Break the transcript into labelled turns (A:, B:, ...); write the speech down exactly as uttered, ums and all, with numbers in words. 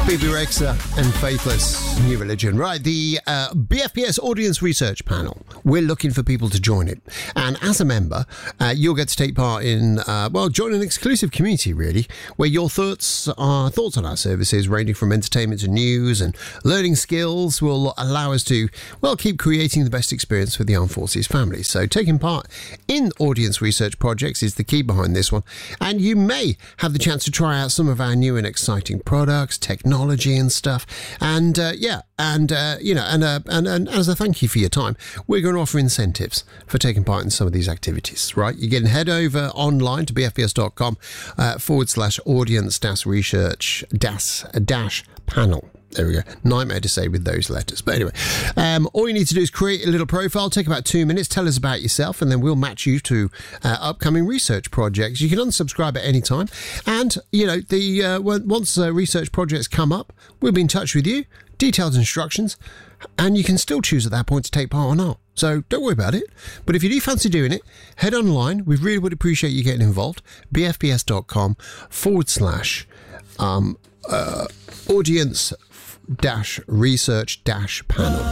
A: B B Rexha and Faithless, New Religion. Right, the uh, B F P S Audience Research Panel. We're looking for people to join it. And as a member, uh, you'll get to take part in, uh, well, join an exclusive community, really, where your thoughts are thoughts on our services, ranging from entertainment to news and learning skills, will allow us to, well, keep creating the best experience for the Armed Forces families. So taking part in audience research projects is the key behind this one. And you may have the chance to try out some of our new and exciting products, technology, and stuff, and uh, yeah, and uh, you know, and, uh, and and as a thank you for your time, we're going to offer incentives for taking part in some of these activities. Right, you can head over online to b f p s dot com uh, forward slash audience dash research dash dash panel. There we go. Nightmare to say with those letters. But anyway, um, all you need to do is create a little profile, take about two minutes, tell us about yourself, and then we'll match you to uh, upcoming research projects. You can unsubscribe at any time. And, you know, the uh, once uh, research projects come up, we'll be in touch with you, detailed instructions, and you can still choose at that point to take part or not. So don't worry about it. But if you do fancy doing it, head online. We really would appreciate you getting involved. b f p s dot com forward slash um, uh, audience dash research dash panel.